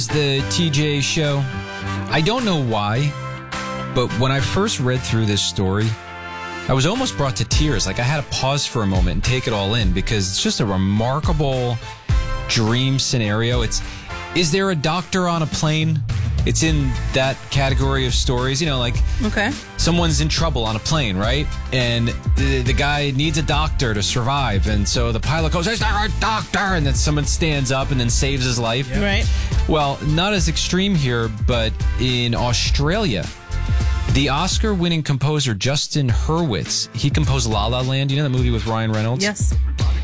The TJ show. I don't know why, but when I first read through this story, I was almost brought to tears. Like I had to pause for a moment and take it all in because it's just a remarkable dream scenario. Is there a doctor on a plane? It's in that category of stories, like someone's in trouble on a plane, right? And the guy needs a doctor to survive. And so the pilot goes, "Is there a doctor?" And then someone stands up and then saves his life. Yeah. Right. Well, not as extreme here, but in Australia, the Oscar-winning composer Justin Hurwitz, he composed La La Land. You know that movie with Ryan Reynolds? Yes.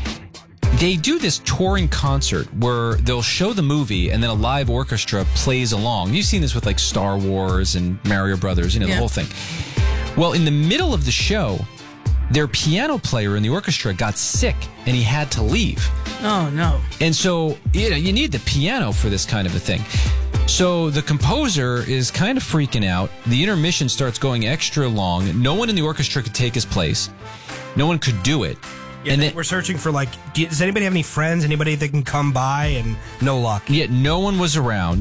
They do this touring concert where they'll show the movie and then a live orchestra plays along. You've seen this with like Star Wars and Mario Brothers, the whole thing. Well, in the middle of the show, their piano player in the orchestra got sick and he had to leave. Oh, no. And so, you need the piano for this kind of a thing. So the composer is kind of freaking out. The intermission starts going extra long. No one in the orchestra could take his place. No one could do it. Yeah, and we're searching for does anybody have any friends, anybody that can come by, and no luck. Yet no one was around.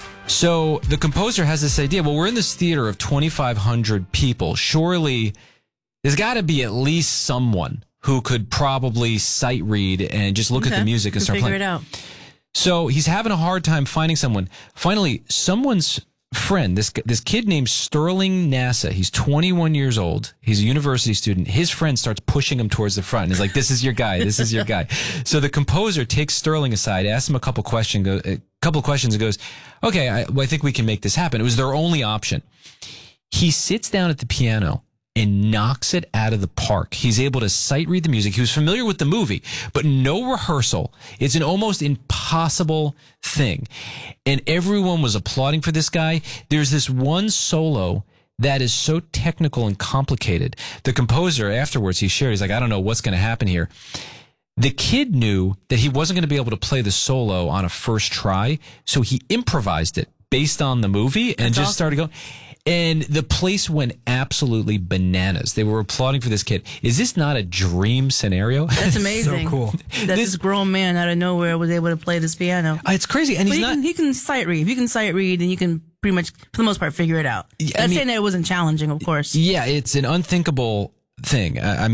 So the composer has this idea, well, we're in this theater of 2,500 people. Surely there's got to be at least someone who could probably sight read and just look at the music and start playing. Figure it out. So he's having a hard time finding someone. Finally, someone's friend, this kid named Sterling Nasa, he's 21 years old. He's a university student. His friend starts pushing him towards the front. And he's like, "This is your guy. This is your guy." So the composer takes Sterling aside, asks him a couple questions, and goes, "Okay, I think we can make this happen." It was their only option. He sits down at the piano and knocks it out of the park. He's able to sight read the music. He was familiar with the movie, but no rehearsal. It's an almost impossible thing. And everyone was applauding for this guy. There's this one solo that is so technical and complicated. The composer afterwards, he's like, "I don't know what's going to happen here." The kid knew that he wasn't going to be able to play the solo on a first try, so he improvised it based on the movie and just started going. And the place went absolutely bananas. They were applauding for this kid. Is this not a dream scenario? That's amazing. So cool. That this grown man out of nowhere was able to play this piano. It's crazy. And he can sight read. If you can sight read, then you can pretty much, for the most part, figure it out. I'm saying that it wasn't challenging, of course. Yeah, it's an unthinkable thing.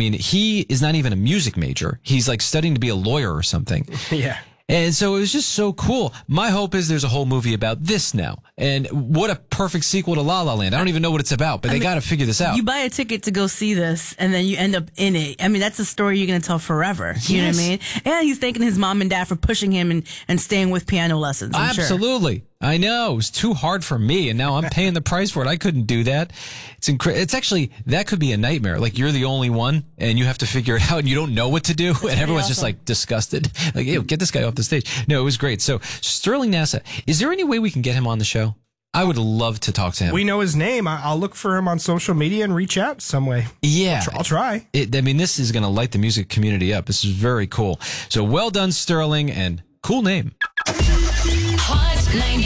He is not even a music major. He's like studying to be a lawyer or something. Yeah. And so it was just so cool. My hope is there's a whole movie about this now. And what a perfect sequel to La La Land. I don't even know what it's about, but they got to figure this out. You buy a ticket to go see this, and then you end up in it. That's a story you're going to tell forever. You know what I mean? And he's thanking his mom and dad for pushing him and staying with piano lessons. Absolutely. Sure. I know. It was too hard for me, and now I'm paying the price for it. I couldn't do that. It's actually, that could be a nightmare. Like, you're the only one, and you have to figure it out, and you don't know what to do, and everyone's just, disgusted. Like, "Ew, get this guy off the stage." No, it was great. So, Sterling Nasa, is there any way we can get him on the show? I would love to talk to him. We know his name. I'll look for him on social media and reach out some way. Yeah. I'll try. This is going to light the music community up. This is very cool. So, well done, Sterling, and cool name. Hot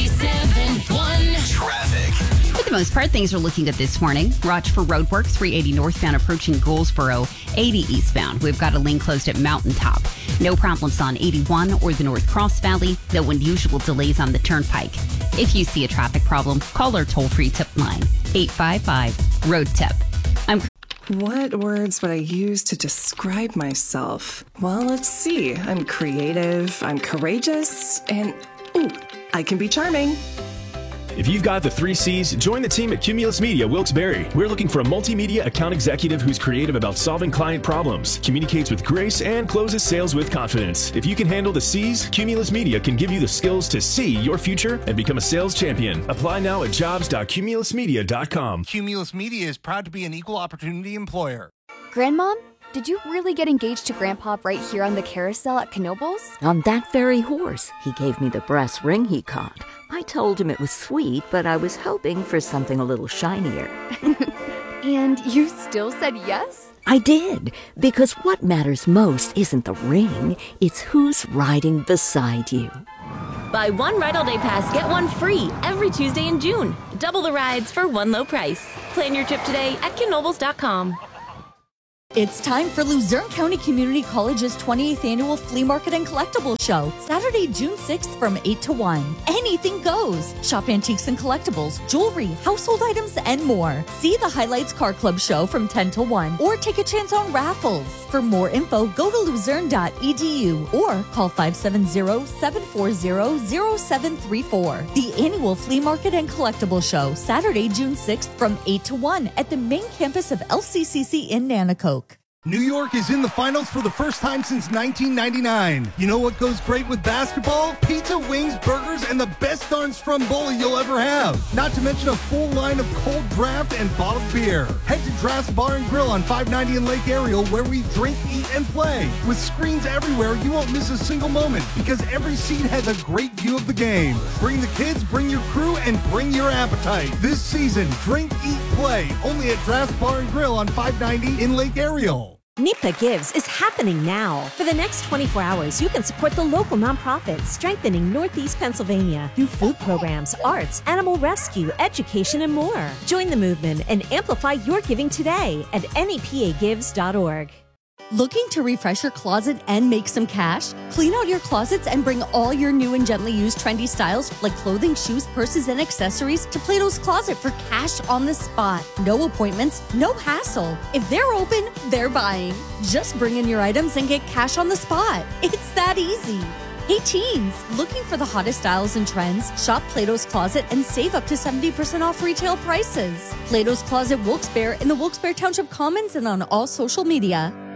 97.1 Traffic. For the most part, things are looking good this morning. Watch for roadwork, 380 northbound approaching Goldsboro, 80 eastbound. We've got a lane closed at Mountaintop. No problems on 81 or the North Cross Valley, though unusual delays on the Turnpike. If you see a traffic problem, call our toll-free tip line, 855-ROAD-TIP. What words would I use to describe myself? Well, let's see. I'm creative, I'm courageous, and I can be charming. If you've got the 3 C's, join the team at Cumulus Media Wilkes-Barre. We're looking for a multimedia account executive who's creative about solving client problems, communicates with grace, and closes sales with confidence. If you can handle the C's, Cumulus Media can give you the skills to see your future and become a sales champion. Apply now at jobs.cumulusmedia.com. Cumulus Media is proud to be an equal opportunity employer. Grandmom, did you really get engaged to Grandpa right here on the carousel at Knoebels? On that very horse. He gave me the brass ring he caught. I told him it was sweet, but I was hoping for something a little shinier. And you still said yes? I did, because what matters most isn't the ring, it's who's riding beside you. Buy one Ride All Day Pass, get one free every Tuesday in June. Double the rides for one low price. Plan your trip today at Knoebels.com. It's time for Luzerne County Community College's 28th Annual Flea Market and Collectibles Show, Saturday, June 6th from 8 to 1. Anything goes. Shop antiques and collectibles, jewelry, household items, and more. See the Highlights Car Club show from 10 to 1 or take a chance on raffles. For more info, go to luzerne.edu or call 570-740-0734. The annual Flea Market and Collectibles Show, Saturday, June 6th from 8 to 1 at the main campus of LCCC in Nanacoke. New York is in the finals for the first time since 1999. You know what goes great with basketball? Pizza, wings, burgers, and the best darn Stromboli you'll ever have. Not to mention a full line of cold draft and bottled beer. Head to Draft's Bar and Grill on 590 in Lake Ariel, where we drink, eat, and play. With screens everywhere, you won't miss a single moment because every seat has a great view of the game. Bring the kids, bring your crew, and bring your appetite. This season, drink, eat, play. Only at Draft's Bar and Grill on 590 in Lake Ariel. NEPA Gives is happening now. For the next 24 hours, you can support the local nonprofits strengthening Northeast Pennsylvania through food programs, arts, animal rescue, education, and more. Join the movement and amplify your giving today at nepagives.org. Looking to refresh your closet and make some cash? Clean out your closets and bring all your new and gently used trendy styles like clothing, shoes, purses, and accessories to Plato's Closet for cash on the spot. No appointments, no hassle. If they're open, they're buying. Just bring in your items and get cash on the spot. It's that easy. Hey teens, looking for the hottest styles and trends? Shop Plato's Closet and save up to 70% off retail prices. Plato's Closet Wilkes-Barre in the Wilkes-Barre Township Commons and on all social media.